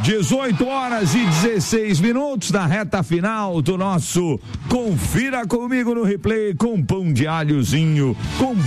18h16 na reta final do nosso Confira Comigo no Replay com pão de alhozinho,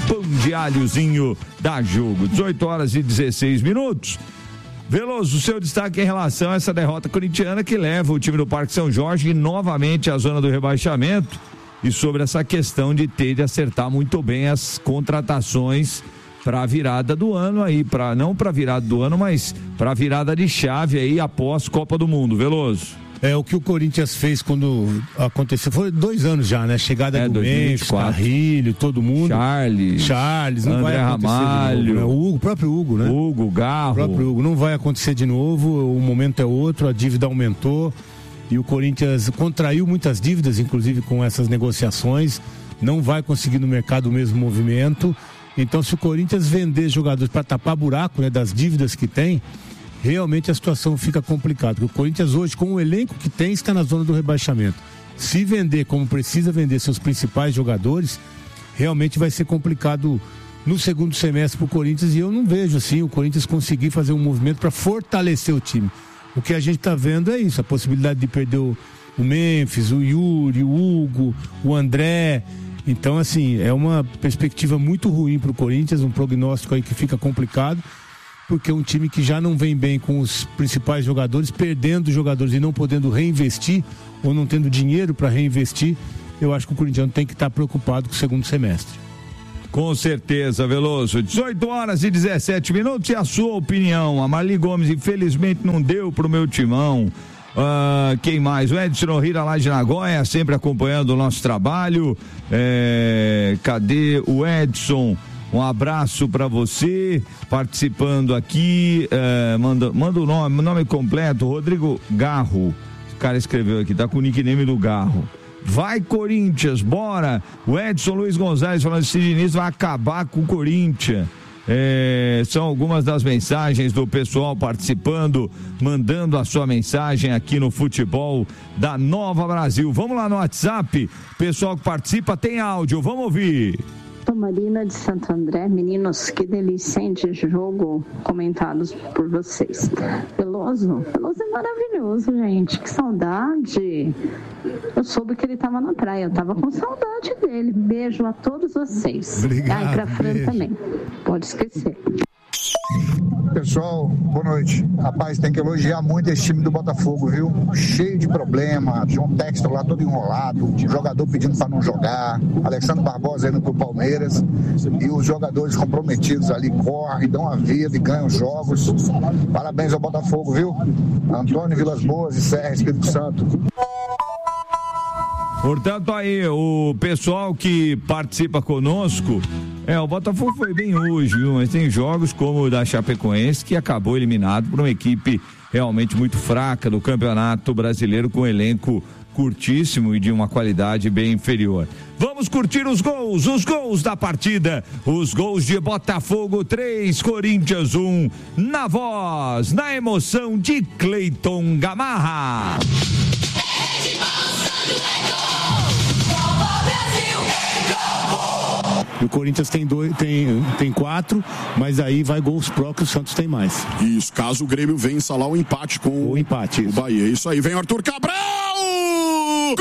da Jogo. 18h16. Veloso, o seu destaque em relação a essa derrota corintiana que leva o time do Parque São Jorge novamente à zona do rebaixamento, e sobre essa questão de ter de acertar muito bem as contratações para a virada do ano aí, não para a virada do ano, mas para a virada de chave aí após Copa do Mundo. Veloso. O que o Corinthians fez quando aconteceu, foi 2 anos já, né? Chegada do Memphis, Carrilho, todo mundo. Charles, não André vai acontecer Ramalho, de novo, né? O próprio Hugo, né? Garro. O próprio Hugo, não vai acontecer de novo, o momento é outro, a dívida aumentou e o Corinthians contraiu muitas dívidas, inclusive com essas negociações, não vai conseguir no mercado o mesmo movimento. Então, se o Corinthians vender jogadores para tapar buraco, né, das dívidas que tem, realmente a situação fica complicada. Porque o Corinthians hoje, com o elenco que tem, está na zona do rebaixamento. Se vender como precisa vender seus principais jogadores, realmente vai ser complicado no segundo semestre para o Corinthians. E eu não vejo assim o Corinthians conseguir fazer um movimento para fortalecer o time. O que a gente está vendo é isso, a possibilidade de perder o Memphis, o Yuri, o Hugo, o André. Então, assim, é uma perspectiva muito ruim para o Corinthians, um prognóstico aí que fica complicado, porque é um time que já não vem bem com os principais jogadores, perdendo jogadores e não podendo reinvestir, ou não tendo dinheiro para reinvestir. Eu acho que o corintiano tem que estar preocupado com o segundo semestre. Com certeza, Veloso. 18h17 e a sua opinião? A Marli Gomes, infelizmente, não deu pro meu timão. Quem mais? O Edson Ohira lá de Nagoya, sempre acompanhando o nosso trabalho. Cadê o Edson? Um abraço para você, participando aqui. Manda o nome completo, Rodrigo Garro. O cara escreveu aqui, tá com o nickname do Garro. Vai, Corinthians, bora! O Edson Luiz Gonzalez falando que esse Diniz vai acabar com o Corinthians. São algumas das mensagens do pessoal participando, mandando a sua mensagem aqui no Futebol da Nova Brasil. Vamos lá no WhatsApp, pessoal que participa tem áudio, vamos ouvir. Sou Marina de Santo André. Meninos, que delícia, hein, de jogo comentados por vocês. Veloso é maravilhoso, gente, que saudade. Eu soube que ele estava na praia, eu estava com saudade dele. Beijo a todos vocês. Obrigado, e pra Fran beijo. também, pode esquecer. Pessoal, boa noite. Rapaz, tem que elogiar muito esse time do Botafogo, viu? Cheio de problema, João Textor lá todo enrolado, jogador pedindo para não jogar, Alexandre Barbosa indo pro Palmeiras, e os jogadores comprometidos ali correm, dão a vida e ganham jogos. Parabéns ao Botafogo, viu? Antônio Vilas Boas e Serra, Espírito Santo. Portanto, aí, o pessoal que participa conosco, o Botafogo foi bem hoje, viu? Mas tem jogos como o da Chapecoense, que acabou eliminado por uma equipe realmente muito fraca do Campeonato Brasileiro, com um elenco curtíssimo e de uma qualidade bem inferior. Vamos curtir os gols da partida, os gols de Botafogo 3, Corinthians 1, na voz, na emoção de Cleiton Gamarra. E o Corinthians tem 4, mas aí vai gols próprios, o Santos tem mais. Isso, caso o Grêmio vença lá o empate com o empate, o Bahia. Isso aí, vem Arthur Cabral! Gol!